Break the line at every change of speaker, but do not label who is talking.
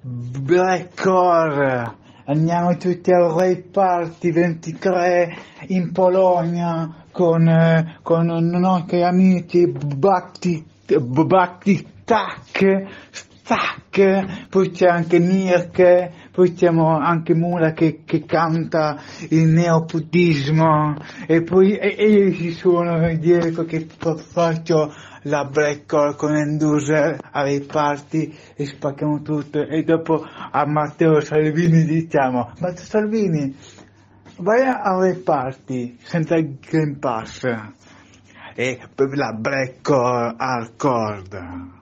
Blackcore, andiamo tutti al Rave Party 23 in Polonia con i nostri amici Batti Tac, Stack, poi c'è anche Nirke, poi c'è anche Mura che canta il neopotismo e poi io ci sono dietro che faccio la blackcore con Enduser ai party e spacchiamo tutto e dopo a Matteo Salvini diciamo: Matteo Salvini, vai alle party senza il Green Pass e la blackcore hardcore.